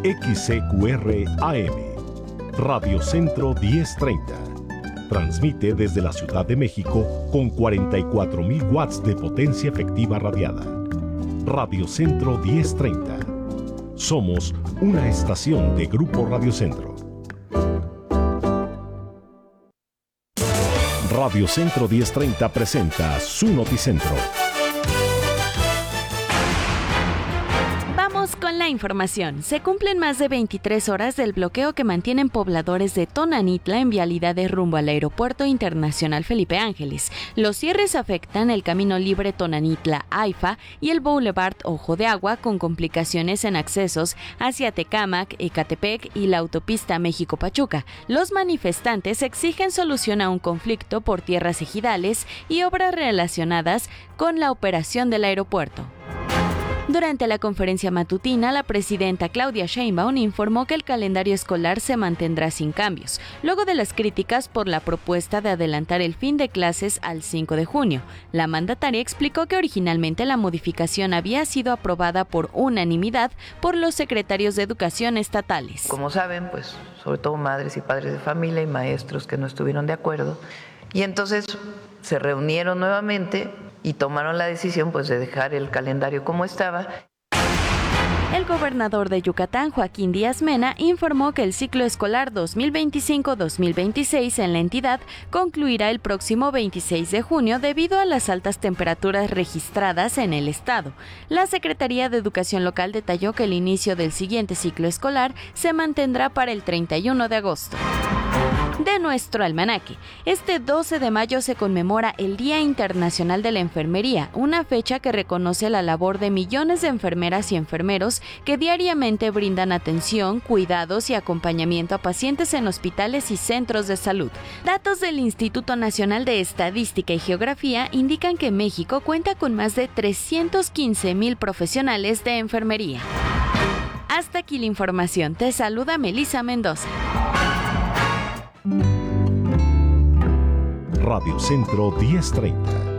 XCQR AM, Radio Centro 1030. Transmite desde la Ciudad de México con 44,000 watts de potencia efectiva radiada. Radio Centro 1030. Somos una estación de Grupo Radio Centro. Radio Centro 1030 presenta su Noticentro. Con la información, se cumplen más de 23 horas del bloqueo que mantienen pobladores de Tonanitla en vialidades rumbo al Aeropuerto Internacional Felipe Ángeles. Los cierres afectan el Camino Libre Tonanitla-AIFA y el Boulevard Ojo de Agua, con complicaciones en accesos hacia Tecámac, Ecatepec y la autopista México-Pachuca. Los manifestantes exigen solución a un conflicto por tierras ejidales y obras relacionadas con la operación del aeropuerto. Durante la conferencia matutina, la presidenta Claudia Sheinbaum informó que el calendario escolar se mantendrá sin cambios, luego de las críticas por la propuesta de adelantar el fin de clases al 5 de junio. La mandataria explicó que originalmente la modificación había sido aprobada por unanimidad por los secretarios de Educación estatales. Como saben, pues sobre todo madres y padres de familia y maestros que no estuvieron de acuerdo, y entonces se reunieron nuevamente y tomaron la decisión pues de dejar el calendario como estaba. El gobernador de Yucatán, Joaquín Díaz Mena, informó que el ciclo escolar 2025-2026 en la entidad concluirá el próximo 26 de junio debido a las altas temperaturas registradas en el estado. La Secretaría de Educación Local detalló que el inicio del siguiente ciclo escolar se mantendrá para el 31 de agosto. De nuestro almanaque, este 12 de mayo se conmemora el Día Internacional de la Enfermería, una fecha que reconoce la labor de millones de enfermeras y enfermeros que diariamente brindan atención, cuidados y acompañamiento a pacientes en hospitales y centros de salud. Datos del Instituto Nacional de Estadística y Geografía indican que México cuenta con más de 315,000 profesionales de enfermería. Hasta aquí la información. Te saluda Melissa Mendoza. Radio Centro 1030.